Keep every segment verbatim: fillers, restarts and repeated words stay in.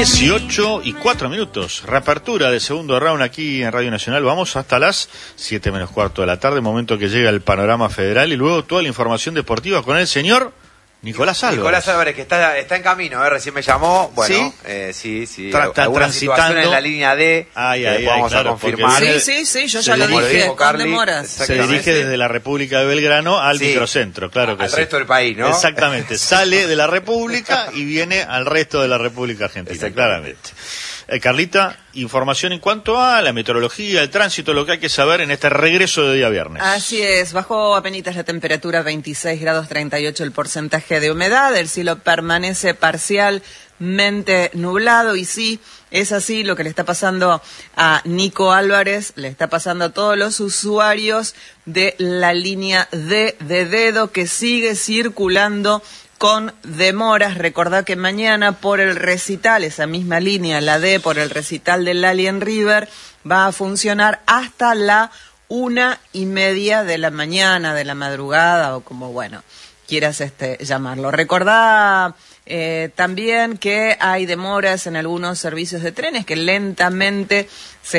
dieciocho y cuatro minutos. Reapertura del segundo round aquí en Radio Nacional. Vamos hasta las siete menos cuarto de la tarde, momento que llega el panorama federal y luego toda la información deportiva con el señor Nicolás Álvarez. Nicolás Álvarez, que está, está en camino, ¿eh? Recién me llamó. Bueno, ¿sí? Eh, sí, sí. Tra está alguna transitando situación en la línea D. Ay, eh, ay, vamos ay, claro, a confirmar. Sí, sí, sí, yo ya lo como dije, dijo con Carly, demoras. Se dirige desde la República de Belgrano al Sí. microcentro, claro que Al sí. resto del país, ¿no? Exactamente, sale de la República y viene al resto de la República Argentina, claramente. Eh, Carlita, información en cuanto a la meteorología, el tránsito, lo que hay que saber en este regreso de día viernes. Así es, bajó apenitas la temperatura, veintiséis grados treinta y ocho el porcentaje de humedad, el cielo permanece parcialmente nublado y sí, es así lo que le está pasando a Nico Álvarez, le está pasando a todos los usuarios de la línea D de dedo que sigue circulando con demoras. Recordá que mañana por el recital, esa misma línea, la D por el recital del Alien River, va a funcionar hasta la una y media de la mañana, de la madrugada, o como, bueno, quieras este llamarlo. Recordá eh, también que hay demoras en algunos servicios de trenes que lentamente se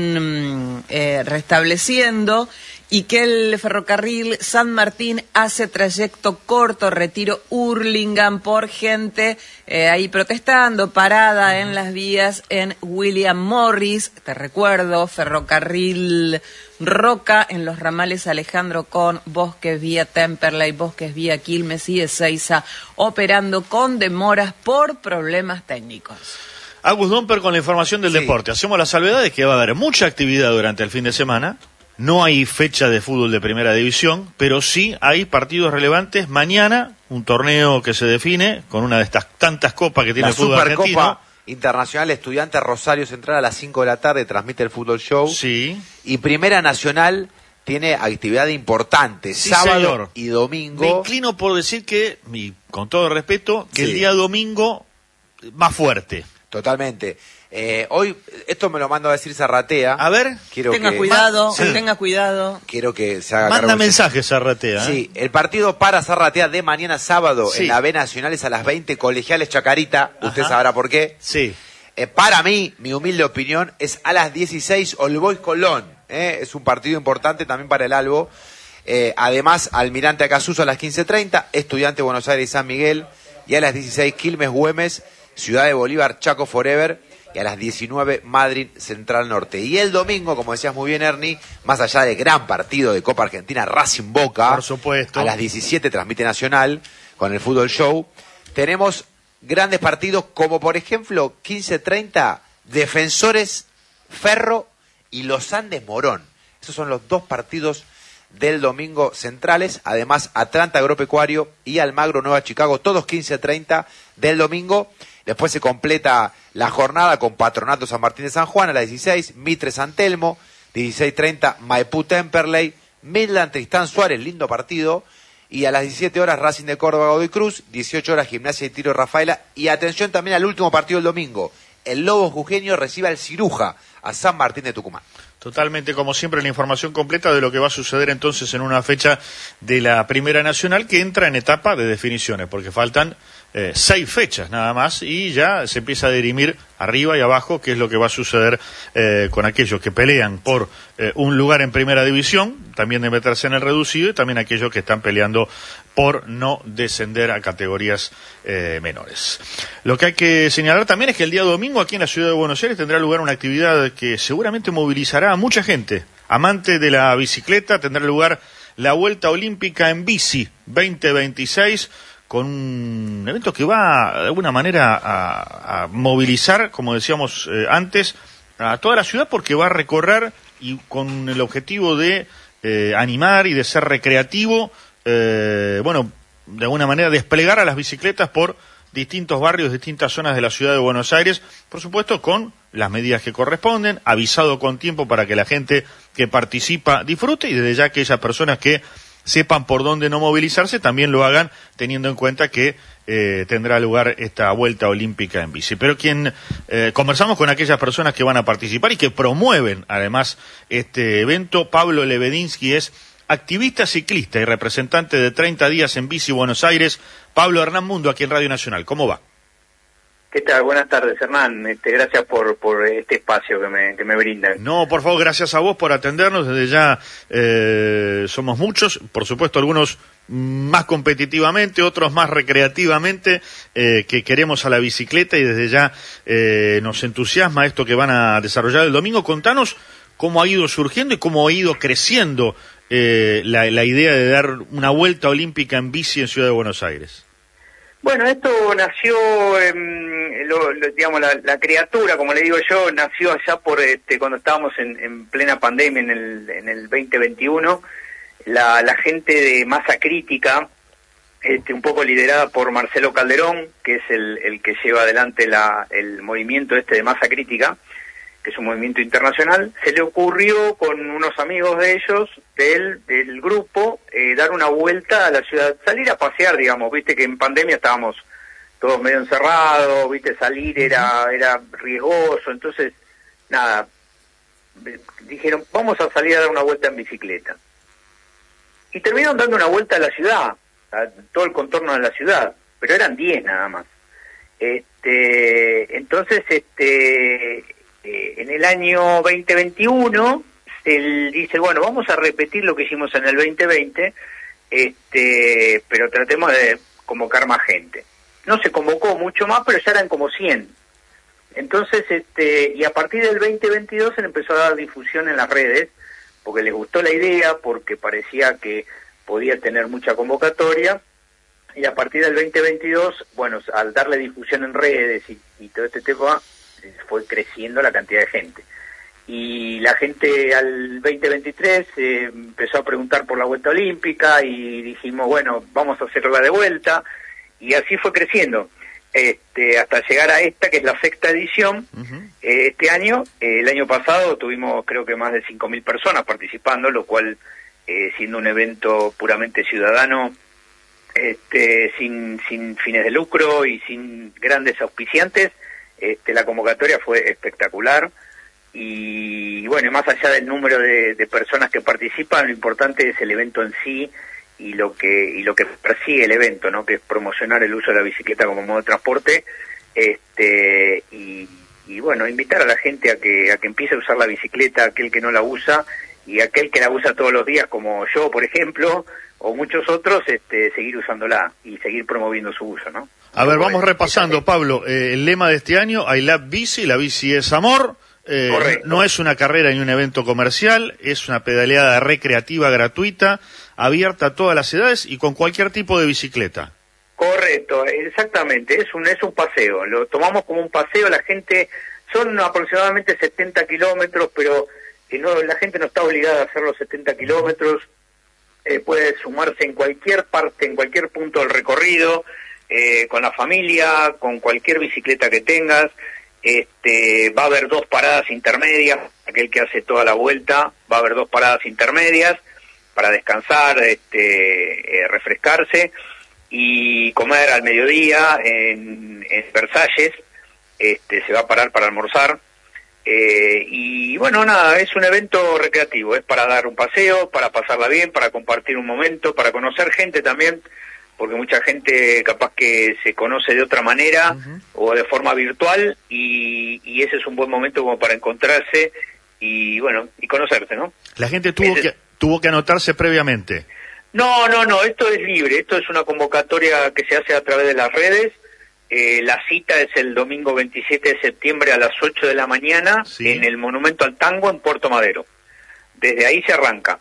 están eh, restableciendo, y que el ferrocarril San Martín hace trayecto corto, Retiro Hurlingham, por gente eh, ahí protestando, parada en las vías en William Morris. Te recuerdo, ferrocarril Roca en los ramales Alejandro con Bosques vía Temperley, Bosques vía Quilmes y Ezeiza, operando con demoras por problemas técnicos. Agus Domper con la información del Sí. deporte. Hacemos la salvedad de que va a haber mucha actividad durante el fin de semana. No hay fecha de fútbol de primera división, pero sí hay partidos relevantes. Mañana, un torneo que se define con una de estas tantas copas que tiene La el fútbol argentino. Supercopa Internacional Estudiantes Rosario Central a las cinco de la tarde, transmite el Fútbol Show. Sí. Y Primera Nacional tiene actividad importante, Sí, sábado señor. y Me domingo. inclino por decir que, y con todo respeto, que Sí. el día domingo más fuerte. Totalmente. Eh, hoy, esto me lo mando a decir Zarratea. A ver, Quiero Tenga que, cuidado, Sí. tenga cuidado. Quiero que se haga manda cargo. mensajes Zarratea. ¿eh? Sí, el partido para Zarratea de mañana sábado Sí. en la B Nacional es a las veinte, Colegiales Chacarita. Usted Ajá. sabrá por qué. Sí. Eh, para mí, mi humilde opinión, es a las dieciséis All Boys Colón. Eh, es un partido importante también para el Albo. Eh, además, Almirante Acasuso a las quince treinta, Estudiante Buenos Aires y San Miguel. Y a las dieciséis Quilmes Güemes, Ciudad de Bolívar, Chaco Forever. Y a las diecinueve Madrid Central Norte. Y el domingo, como decías muy bien, Ernie, más allá del gran partido de Copa Argentina, Racing Boca. Por supuesto. A las diecisiete transmite Nacional con el Fútbol Show. Tenemos grandes partidos como, por ejemplo, quince treinta, Defensores Ferro y Los Andes Morón. Esos son los dos partidos del domingo centrales. Además, Atlanta Agropecuario y Almagro Nueva Chicago, todos quince treinta del domingo. Después se completa la jornada con Patronato San Martín de San Juan a las dieciséis, Mitre San Telmo, dieciséis treinta, Maipú Temperley, Midland Tristán Suárez, lindo partido, y a las diecisiete horas Racing de Córdoba Godoy Cruz, dieciocho horas Gimnasia y Tiro Rafaela, y atención también al último partido del domingo, el Lobo Jujeño recibe al Ciruja, a San Martín de Tucumán. Totalmente, como siempre, la información completa de lo que va a suceder entonces en una fecha de la Primera Nacional que entra en etapa de definiciones, porque faltan eh, seis fechas nada más y ya se empieza a dirimir arriba y abajo qué es lo que va a suceder eh, con aquellos que pelean por eh, un lugar en Primera División, también de meterse en el reducido, y también aquellos que están peleando por no descender a categorías eh, menores. Lo que hay que señalar también es que el día domingo aquí en la ciudad de Buenos Aires tendrá lugar una actividad que seguramente movilizará a mucha gente. Amante de la bicicleta, tendrá lugar la Vuelta Olímpica en Bici veinte veintiséis, con un evento que va de alguna manera a, a movilizar, como decíamos eh, antes, a toda la ciudad, porque va a recorrer y con el objetivo de eh, animar y de ser recreativo, eh, bueno, de alguna manera desplegar a las bicicletas por distintos barrios, distintas zonas de la ciudad de Buenos Aires, por supuesto con las medidas que corresponden, avisado con tiempo para que la gente que participa disfrute, y desde ya aquellas personas que sepan por dónde no movilizarse también lo hagan, teniendo en cuenta que eh, tendrá lugar esta Vuelta Olímpica en bici. Pero quien eh, conversamos con aquellas personas que van a participar y que promueven además este evento, Pablo Lebedinsky es activista ciclista y representante de treinta días en Bici Buenos Aires. Pablo, Hernán Mundo, aquí en Radio Nacional. ¿Cómo va? ¿Qué tal? Buenas tardes, Hernán. Este, gracias por, por este espacio que me, que me brindan. No, por favor, gracias a vos por atendernos. Desde ya eh, somos muchos, por supuesto, algunos más competitivamente, otros más recreativamente, eh, que queremos a la bicicleta y desde ya eh, nos entusiasma esto que van a desarrollar el domingo. Contanos cómo ha ido surgiendo y cómo ha ido creciendo eh, la, la idea de dar una vuelta olímpica en bici en Ciudad de Buenos Aires. Bueno, esto nació, eh, lo, lo, digamos, la, la criatura, como le digo yo, nació allá por este, cuando estábamos en, en plena pandemia en el, en el veinte veintiuno. La, la gente de Masa Crítica, este, un poco liderada por Marcelo Calderón, que es el, el que lleva adelante la, el movimiento este de Masa Crítica, que es un movimiento internacional, se le ocurrió con unos amigos de ellos, del, del grupo, eh, dar una vuelta a la ciudad, salir a pasear, digamos, viste que en pandemia estábamos todos medio encerrados, viste, salir era, era riesgoso, entonces, nada, dijeron, vamos a salir a dar una vuelta en bicicleta. Y terminaron dando una vuelta a la ciudad, a todo el contorno de la ciudad, pero eran diez nada más. Este, entonces, este... Eh, en el año veinte veintiuno él dice, bueno, vamos a repetir lo que hicimos en el veinte veinte, este, pero tratemos de convocar más gente. No se convocó mucho más, pero ya eran como cien. Entonces, este, y a partir del veinte veintidós se empezó a dar difusión en las redes, porque les gustó la idea, porque parecía que podía tener mucha convocatoria, y a partir del veinte veintidós, bueno, al darle difusión en redes y, y todo este tema, fue creciendo la cantidad de gente. Y la gente al veinte veintitrés eh, empezó a preguntar por la vuelta olímpica y dijimos, bueno, vamos a hacerla de vuelta, y así fue creciendo, este, hasta llegar a esta, que es la sexta edición. Uh-huh. eh, este año, eh, el año pasado tuvimos creo que más de cinco mil personas participando, lo cual, eh, siendo un evento puramente ciudadano, este, sin, sin fines de lucro y sin grandes auspiciantes, Este, la convocatoria fue espectacular y bueno, más allá del número de, de personas que participan, lo importante es el evento en sí y lo que y lo que persigue el evento, ¿no? Que es promocionar el uso de la bicicleta como modo de transporte, este y, y bueno, invitar a la gente a que a que empiece a usar la bicicleta, aquel que no la usa y aquel que la usa todos los días, como yo, por ejemplo, o muchos otros, este, seguir usándola y seguir promoviendo su uso, ¿no? A ver, vamos repasando, Pablo, eh, el lema de este año, I Love Bici, la bici es amor, eh, no es una carrera ni un evento comercial, es una pedaleada recreativa gratuita, abierta a todas las edades y con cualquier tipo de bicicleta. Correcto, exactamente, es un es un paseo, lo tomamos como un paseo, la gente, son aproximadamente setenta kilómetros, pero que no, la gente no está obligada a hacer los setenta kilómetros, eh, puede sumarse en cualquier parte, en cualquier punto del recorrido, Eh, con la familia, con cualquier bicicleta que tengas. Este, va a haber dos paradas intermedias, aquel que hace toda la vuelta, va a haber dos paradas intermedias para descansar, este, eh, refrescarse y comer al mediodía en, en Versalles, este, se va a parar para almorzar. Eh, y bueno, nada, es un evento recreativo, es para dar un paseo, para pasarla bien, para compartir un momento, para conocer gente también, porque mucha gente capaz que se conoce de otra manera uh-huh. o de forma virtual y, y ese es un buen momento como para encontrarse y bueno, y conocerse, ¿no? La gente tuvo ese... que tuvo que anotarse previamente. No, no, no, esto es libre, esto es una convocatoria que se hace a través de las redes. Eh, la cita es el domingo veintisiete de septiembre a las ocho de la mañana sí. en el Monumento al Tango en Puerto Madero. Desde ahí se arranca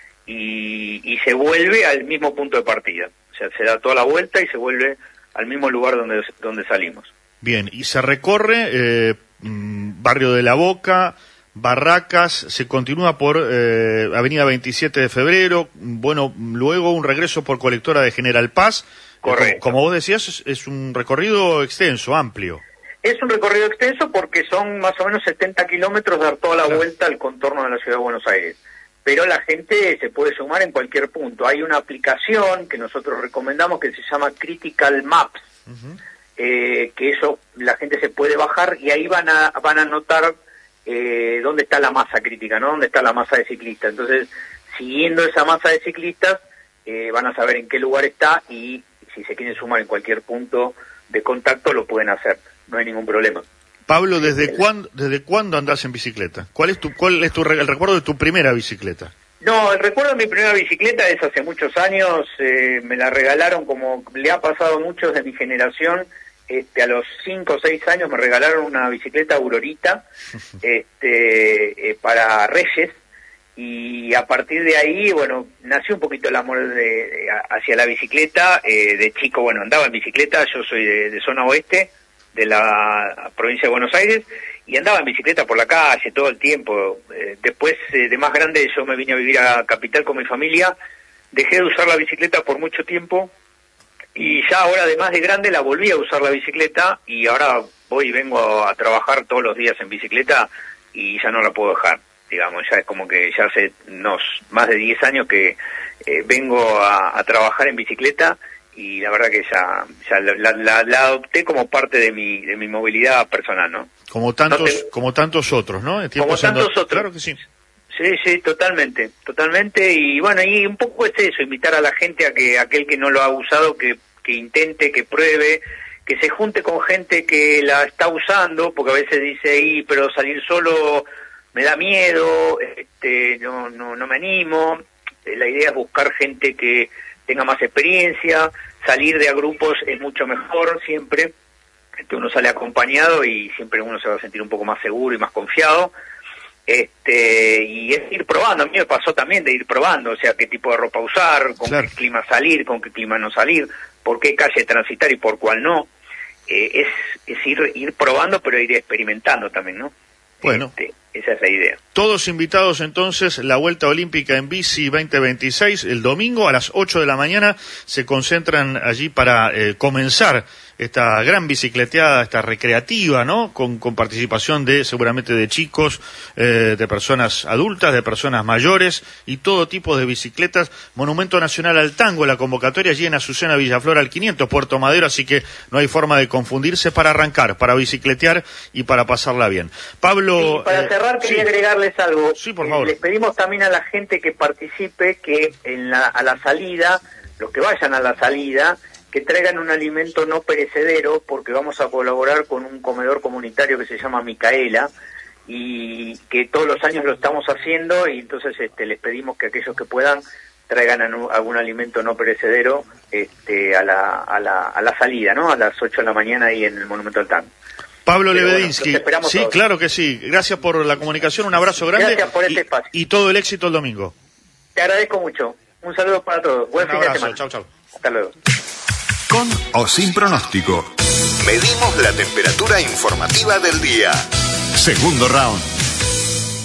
y, y se vuelve al mismo punto de partida. O sea, se da toda la vuelta y se vuelve al mismo lugar donde, donde salimos. Bien, y se recorre eh, Barrio de la Boca, Barracas, se continúa por eh, Avenida veintisiete de febrero, bueno, luego un regreso por Colectora de General Paz. Correcto. Eh, como, como vos decías, es, es un recorrido extenso, amplio. Es un recorrido extenso porque son más o menos setenta kilómetros dar toda la claro. vuelta al contorno de la Ciudad de Buenos Aires. Pero la gente se puede sumar en cualquier punto. Hay una aplicación que nosotros recomendamos que se llama Critical Maps, uh-huh. eh, que eso la gente se puede bajar y ahí van a van a notar eh, dónde está la masa crítica, ¿no? Dónde está la masa de ciclistas. Entonces, siguiendo esa masa de ciclistas, eh, van a saber en qué lugar está y si se quieren sumar en cualquier punto de contacto lo pueden hacer. no hay ningún problema. Pablo, ¿desde cuándo, desde cuándo andás en bicicleta? ¿Cuál es tu, cuál es tu, el recuerdo de tu primera bicicleta? No, el recuerdo de mi primera bicicleta es hace muchos años, eh, me la regalaron, como le ha pasado a muchos de mi generación, este, a los cinco o seis años me regalaron una bicicleta Aurorita este, eh, para Reyes, y a partir de ahí, bueno, nació un poquito el amor de, de, hacia la bicicleta. Eh, de chico, bueno, andaba en bicicleta, yo soy de, de zona oeste, de la provincia de Buenos Aires, y andaba en bicicleta por la calle todo el tiempo. Eh, después, eh, de más grande, yo me vine a vivir a Capital con mi familia, dejé de usar la bicicleta por mucho tiempo, y ya ahora, además de grande, la volví a usar la bicicleta, y ahora voy y vengo a trabajar todos los días en bicicleta, y ya no la puedo dejar, digamos. Ya es como que ya hace unos más de diez años que eh, vengo a, a trabajar en bicicleta, y la verdad que ya, ya la, la, la adopté como parte de mi de mi movilidad personal, ¿no? Como tantos no te... como tantos otros, ¿no? En como tantos ando... otros. Claro que sí. Sí, sí, totalmente, totalmente. Y bueno, y un poco es eso, invitar a la gente a que aquel que no lo ha usado, que, que intente, que pruebe, que se junte con gente que la está usando, porque a veces dice, y pero salir solo me da miedo, este, no, no, no me animo. La idea es buscar gente que tenga más experiencia, salir de a grupos es mucho mejor siempre, este, uno sale acompañado y siempre uno se va a sentir un poco más seguro y más confiado, este, y es ir probando. A mí me pasó también de ir probando, o sea, qué tipo de ropa usar, con claro. qué clima salir, con qué clima no salir, por qué calle transitar y por cuál no. Eh, es es ir ir probando, pero ir experimentando también, ¿no? Bueno. Este, esa es la idea. Todos invitados entonces, la Vuelta Olímpica en Bici veinte veintiséis, el domingo a las ocho de la mañana se concentran allí para eh, comenzar esta gran bicicleteada, esta recreativa, ¿no? Con, con participación de, seguramente, de chicos, eh, de personas adultas, de personas mayores y todo tipo de bicicletas. Monumento Nacional al Tango, la convocatoria allí en Azucena Villaflor al quinientos, Puerto Madero, así que no hay forma de confundirse para arrancar, para bicicletear y para pasarla bien. Pablo... Sí, para eh, cerrar quería sí. agregarles algo. Sí, por favor. Eh, les pedimos también a la gente que participe que en la, a la salida, los que vayan a la salida, que traigan un alimento no perecedero, porque vamos a colaborar con un comedor comunitario que se llama Micaela, y que todos los años lo estamos haciendo, y entonces este, les pedimos que aquellos que puedan traigan algún alimento no perecedero este, a, la, a, la, a la salida, ¿no? A las ocho de la mañana ahí en el Monumento al Tango. Pablo Pero Lebedinsky, bueno, sí, todos. Claro que sí. Gracias por la comunicación, un abrazo grande. Gracias por este espacio. Y, y todo el éxito el domingo. Te agradezco mucho. Un saludo para todos. Buen un fin abrazo. de semana. Chau, chau. Hasta luego. Con o sin pronóstico. Medimos la temperatura informativa del día. Segundo round.